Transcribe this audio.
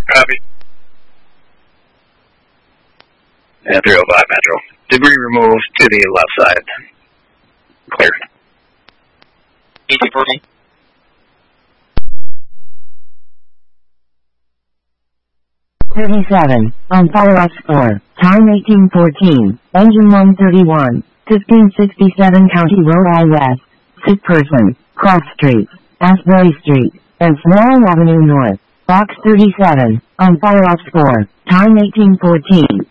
Copy. And 305 Metro. Debris removed to the left side. Clear. EC14. On follow-up score. Time 1814. Engine 131. 1567 County Road I West. Sick person. Cross Street. Asbury Street. And Small Avenue North. Box 37. On follow-up score. Time 1814.